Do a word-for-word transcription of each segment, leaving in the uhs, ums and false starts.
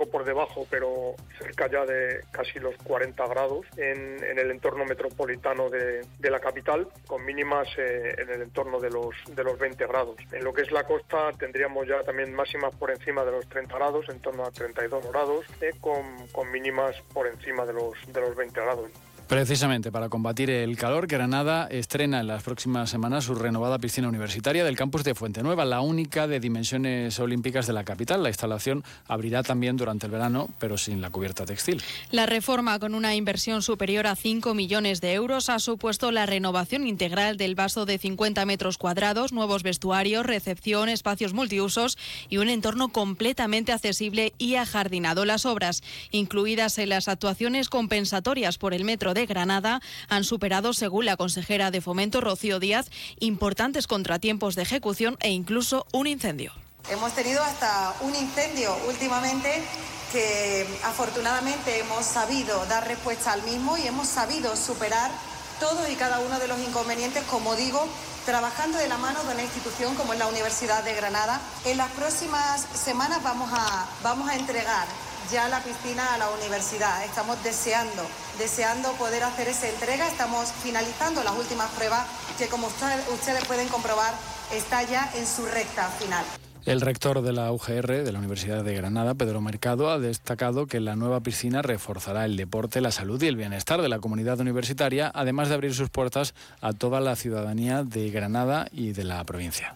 poco por debajo, pero cerca ya de casi los cuarenta grados en, en el entorno metropolitano de, de la capital, con mínimas eh, en el entorno de los, de los veinte grados. En lo que es la costa tendríamos ya también máximas por encima de los treinta grados, en torno a treinta y dos grados, eh, con, con mínimas por encima de los, de los veinte grados. Precisamente para combatir el calor, Granada estrena en las próximas semanas su renovada piscina universitaria del campus de Fuentenueva, la única de dimensiones olímpicas de la capital. La instalación abrirá también durante el verano, pero sin la cubierta textil. La reforma, con una inversión superior a cinco millones de euros, ha supuesto la renovación integral del vaso de cincuenta metros cuadrados, nuevos vestuarios, recepción, espacios multiusos y un entorno completamente accesible y ajardinado. Las obras, incluidas en las actuaciones compensatorias por el metro de Granada, han superado, según la consejera de Fomento, Rocío Díaz, importantes contratiempos de ejecución e incluso un incendio. Hemos tenido hasta un incendio últimamente que afortunadamente hemos sabido dar respuesta al mismo y hemos sabido superar todos y cada uno de los inconvenientes, como digo, trabajando de la mano de una institución como es la Universidad de Granada. En las próximas semanas vamos a, vamos a entregar ya la piscina a la universidad. Estamos deseando, deseando poder hacer esa entrega. Estamos finalizando las últimas pruebas que, como ustedes, ustedes pueden comprobar, está ya en su recta final. El rector de la U G R, de la Universidad de Granada, Pedro Mercado, ha destacado que la nueva piscina reforzará el deporte, la salud y el bienestar de la comunidad universitaria, además de abrir sus puertas a toda la ciudadanía de Granada y de la provincia.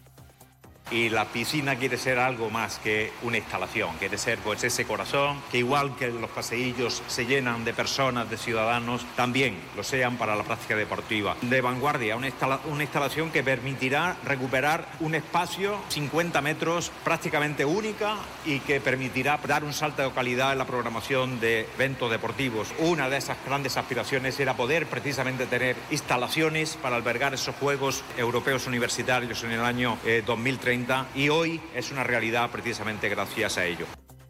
Y la piscina quiere ser algo más que una instalación, quiere ser pues ese corazón que, igual que los paseillos se llenan de personas, de ciudadanos, también lo sean para la práctica deportiva. De vanguardia, una, instala- una instalación que permitirá recuperar un espacio cincuenta metros prácticamente única y que permitirá dar un salto de calidad en la programación de eventos deportivos. Una de esas grandes aspiraciones era poder precisamente tener instalaciones para albergar esos Juegos Europeos Universitarios en el año eh, dos mil treinta. Y hoy es una realidad precisamente gracias a ello.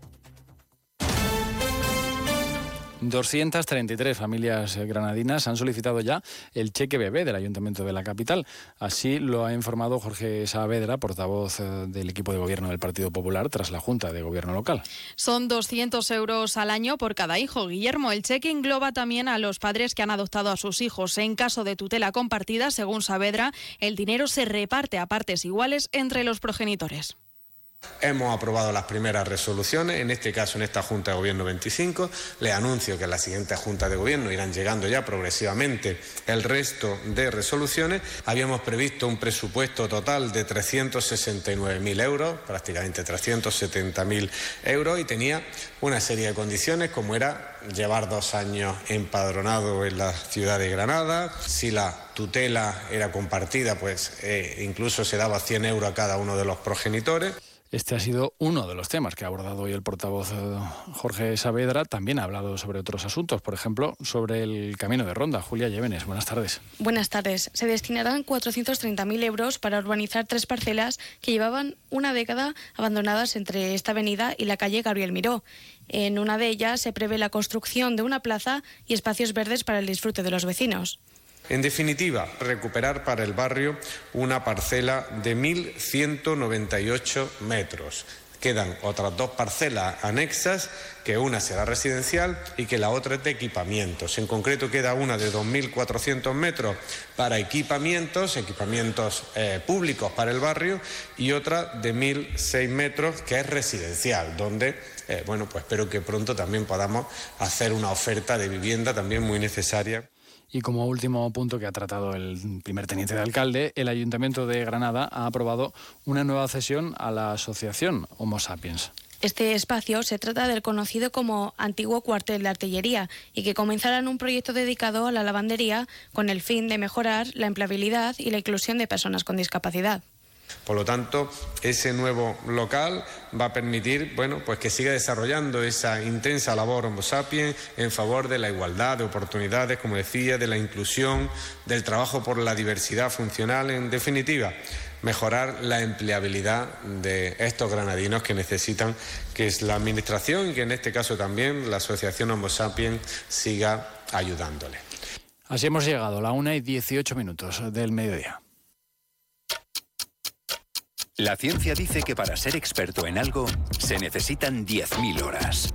doscientas treinta y tres familias granadinas han solicitado ya el cheque bebé del Ayuntamiento de la capital. Así lo ha informado Jorge Saavedra, portavoz del equipo de gobierno del Partido Popular, tras la Junta de Gobierno local. Son doscientos euros al año por cada hijo. Guillermo, el cheque engloba también a los padres que han adoptado a sus hijos. En caso de tutela compartida, según Saavedra, el dinero se reparte a partes iguales entre los progenitores. Hemos aprobado las primeras resoluciones, en este caso en esta Junta de Gobierno veinticinco. Les anuncio que en la siguiente Junta de Gobierno irán llegando ya progresivamente el resto de resoluciones. Habíamos previsto un presupuesto total de trescientos sesenta y nueve mil euros, prácticamente trescientos setenta mil euros, y tenía una serie de condiciones, como era llevar dos años empadronado en la ciudad de Granada. Si la tutela era compartida, pues eh, incluso se daba cien euros a cada uno de los progenitores. Este ha sido uno de los temas que ha abordado hoy el portavoz Jorge Saavedra. También ha hablado sobre otros asuntos, por ejemplo, sobre el camino de Ronda. Julia Llévenes, buenas tardes. Buenas tardes. Se destinarán cuatrocientos treinta mil euros para urbanizar tres parcelas que llevaban una década abandonadas entre esta avenida y la calle Gabriel Miró. En una de ellas se prevé la construcción de una plaza y espacios verdes para el disfrute de los vecinos. En definitiva, recuperar para el barrio una parcela de mil ciento noventa y ocho metros. Quedan otras dos parcelas anexas, que una será residencial y que la otra es de equipamientos. En concreto queda una de dos mil cuatrocientos metros para equipamientos, equipamientos eh, públicos para el barrio, y otra de mil seis metros que es residencial, donde, eh, bueno, pues espero que pronto también podamos hacer una oferta de vivienda también muy necesaria. Y como último punto que ha tratado el primer teniente de alcalde, el Ayuntamiento de Granada ha aprobado una nueva cesión a la asociación Homo Sapiens. Este espacio se trata del conocido como antiguo cuartel de artillería y que comenzarán un proyecto dedicado a la lavandería con el fin de mejorar la empleabilidad y la inclusión de personas con discapacidad. Por lo tanto, ese nuevo local va a permitir, bueno, pues que siga desarrollando esa intensa labor Homo Sapiens en favor de la igualdad de oportunidades, como decía, de la inclusión, del trabajo por la diversidad funcional, en definitiva, mejorar la empleabilidad de estos granadinos que necesitan que es la Administración y que en este caso también la asociación Homo Sapiens siga ayudándole. Así hemos llegado a la una y dieciocho minutos del mediodía. La ciencia dice que para ser experto en algo se necesitan diez mil horas.